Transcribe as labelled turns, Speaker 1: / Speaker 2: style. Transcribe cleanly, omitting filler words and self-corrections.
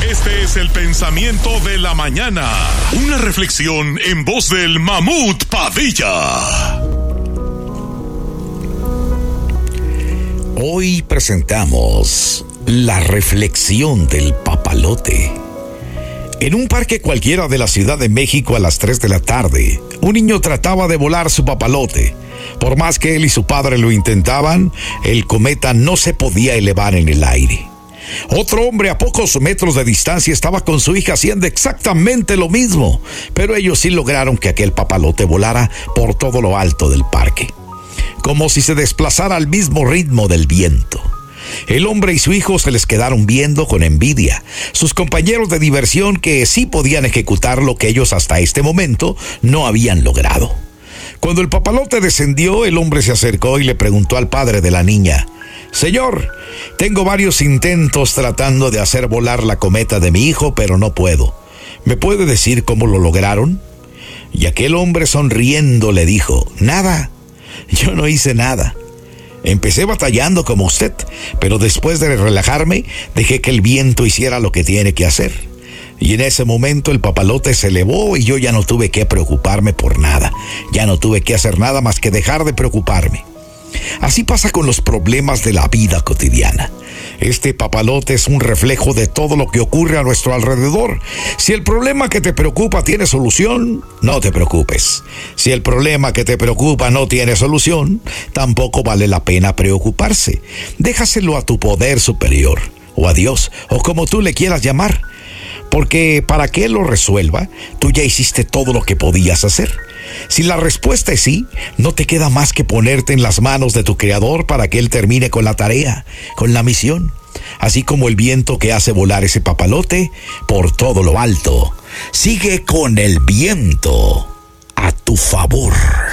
Speaker 1: Este es el pensamiento de la mañana. Una reflexión en voz del Mamut Padilla.
Speaker 2: Hoy presentamos la reflexión del papalote. En un parque cualquiera de la Ciudad de México a las 3 de la tarde, un niño trataba de volar su papalote. Por más que él y su padre lo intentaban, el cometa no se podía elevar en el aire. Otro hombre a pocos metros de distancia estaba con su hija haciendo exactamente lo mismo, pero ellos sí lograron que aquel papalote volara por todo lo alto del parque, como si se desplazara al mismo ritmo del viento. El hombre y su hijo se les quedaron viendo con envidia, sus compañeros de diversión que sí podían ejecutar lo que ellos hasta este momento no habían logrado. Cuando el papalote descendió, el hombre se acercó y le preguntó al padre de la niña: «Señor, tengo varios intentos tratando de hacer volar la cometa de mi hijo, pero no puedo. ¿Me puede decir cómo lo lograron?». Y aquel hombre sonriendo le dijo: «Nada, yo no hice nada. Empecé batallando como usted, pero después de relajarme, dejé que el viento hiciera lo que tiene que hacer. Y en ese momento el papalote se elevó y yo ya no tuve que preocuparme por nada. Ya no tuve que hacer nada más que dejar de preocuparme». Así pasa con los problemas de la vida cotidiana. Este papalote es un reflejo de todo lo que ocurre a nuestro alrededor. Si el problema que te preocupa tiene solución, no te preocupes. Si el problema que te preocupa no tiene solución, tampoco vale la pena preocuparse. Déjaselo a tu poder superior, o a Dios, o como tú le quieras llamar. Porque para que Él lo resuelva, tú ya hiciste todo lo que podías hacer. Si la respuesta es sí, no te queda más que ponerte en las manos de tu Creador para que Él termine con la tarea, con la misión. Así como el viento que hace volar ese papalote por todo lo alto. Sigue con el viento a tu favor.